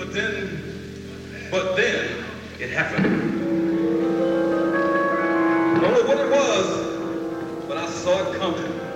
But then it happened. I don't know what it was, but I saw it coming.